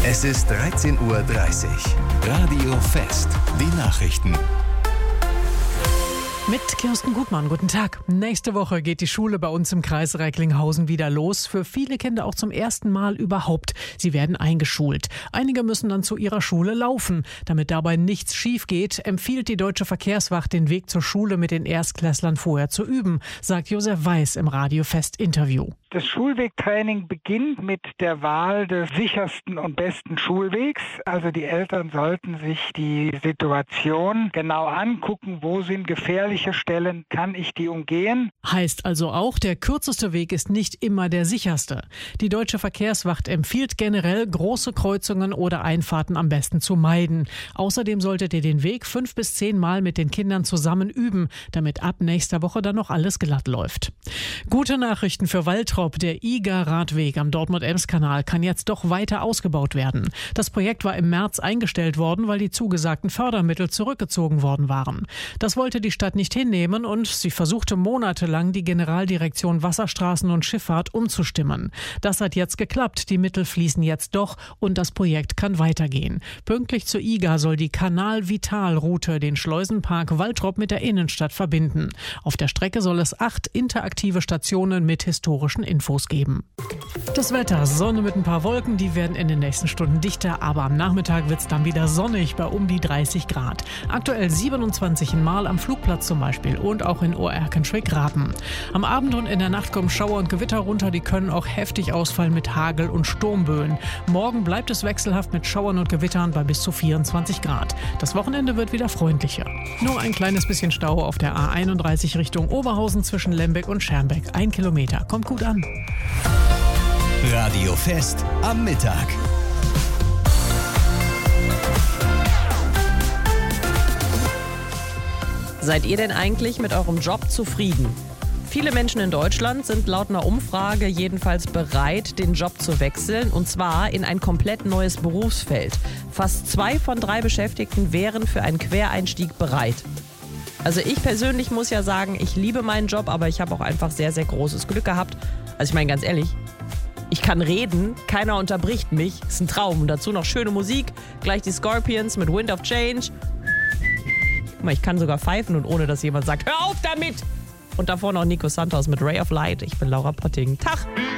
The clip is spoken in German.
Es ist 13:30 Uhr. Radio Fest. Die Nachrichten. Mit Kirsten Gutmann, guten Tag. Nächste Woche geht die Schule bei uns im Kreis Recklinghausen wieder los. Für viele Kinder auch zum ersten Mal überhaupt. Sie werden eingeschult. Einige müssen dann zu ihrer Schule laufen. Damit dabei nichts schief geht, empfiehlt die Deutsche Verkehrswacht, den Weg zur Schule mit den Erstklässlern vorher zu üben, sagt Josef Weiß im Radio Fest Interview. Das Schulwegtraining beginnt mit der Wahl des sichersten und besten Schulwegs. Also die Eltern sollten sich die Situation genau angucken, wo sind gefährliche Stellen, kann ich die umgehen? Heißt also auch, der kürzeste Weg ist nicht immer der sicherste. Die Deutsche Verkehrswacht empfiehlt generell, große Kreuzungen oder Einfahrten am besten zu meiden. Außerdem solltet ihr den Weg 5 bis 10 Mal mit den Kindern zusammen üben, damit ab nächster Woche dann noch alles glatt läuft. Gute Nachrichten für Waltrop. Der IGA-Radweg am Dortmund-Ems-Kanal kann jetzt doch weiter ausgebaut werden. Das Projekt war im März eingestellt worden, weil die zugesagten Fördermittel zurückgezogen worden waren. Das wollte die Stadt nicht hinnehmen und sie versuchte monatelang, die Generaldirektion Wasserstraßen und Schifffahrt umzustimmen. Das hat jetzt geklappt. Die Mittel fließen jetzt doch und das Projekt kann weitergehen. Pünktlich zur IGA soll die Kanal-Vital-Route den Schleusenpark Waltrop mit der Innenstadt verbinden. Auf der Strecke soll es 8 interaktive Stationen mit historischen Infos geben. Das Wetter, Sonne mit ein paar Wolken, die werden in den nächsten Stunden dichter, aber am Nachmittag wird es dann wieder sonnig bei um die 30 Grad. Aktuell 27 in Marl am Flugplatz zum Beispiel und auch in Oerkenschwick-Rapen. Am Abend und in der Nacht kommen Schauer und Gewitter runter, die können auch heftig ausfallen mit Hagel und Sturmböen. Morgen bleibt es wechselhaft mit Schauern und Gewittern bei bis zu 24 Grad. Das Wochenende wird wieder freundlicher. Nur ein kleines bisschen Stau auf der A31 Richtung Oberhausen zwischen Lembeck und Schermbeck. 1 Kilometer. Kommt gut an. Radio Fest am Mittag. Seid ihr denn eigentlich mit eurem Job zufrieden? Viele Menschen in Deutschland sind laut einer Umfrage jedenfalls bereit, den Job zu wechseln, und zwar in ein komplett neues Berufsfeld. Fast 2 von 3 Beschäftigten wären für einen Quereinstieg bereit. Also ich persönlich muss ja sagen, ich liebe meinen Job, aber ich habe auch einfach sehr, sehr großes Glück gehabt. Also ich meine ganz ehrlich, ich kann reden, keiner unterbricht mich, ist ein Traum. Und dazu noch schöne Musik, gleich die Scorpions mit Wind of Change. Guck mal, ich kann sogar pfeifen und ohne dass jemand sagt, hör auf damit! Und davor noch Nico Santos mit Ray of Light. Ich bin Laura Potting. Tag!